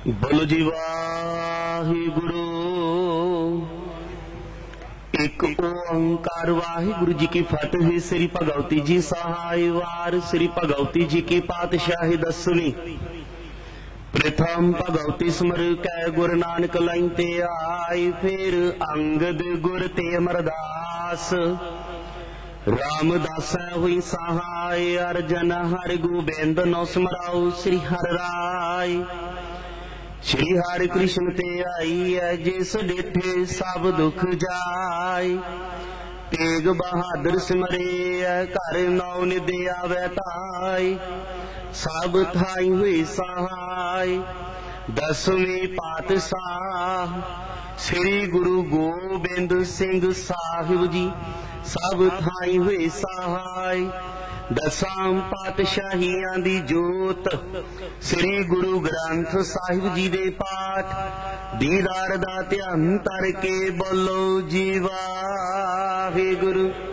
बोलो जी वाहिगुरु। एक ओंकार वाहिगुरु जी की फतेह। श्री भगवती जी सहाय वार। श्री भगवती जी की पातशाही दसवीं। प्रथम भगवती सिमर कै गुरु नानक लाइन ते आई। फिर अंगद गुर ते अमरदास। रामदास हुई सहाय। अर्जन हर गोबिंद नौ स्मराओ। श्री हर राय। श्री हरि कृष्ण ते आई है। जिस डिठे सब दुख जाय। तेग बहादुर सिमरे है। घर नौ निधि आवे ताय। सब थाई हुई सहाय। दसवीं पातशाह श्री गुरु गोबिंद सिंह साहिब जी। सब थाई हुई सहाय। दसां पातशाहियां दी जोत। श्री गुरु ग्रंथ साहिब जी दे पाठ। दीदार दा ध्यान तर के बोलो जी वाहिगुरु।